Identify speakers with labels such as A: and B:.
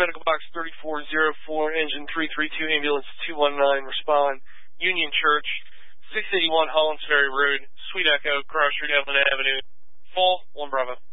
A: Medical Box 3404, Engine 332, Ambulance 219, respond. Union Church, 681 Hollands Ferry Road, Sweet Echo, Cross Street, Evelyn Avenue. Fall, 1 Bravo.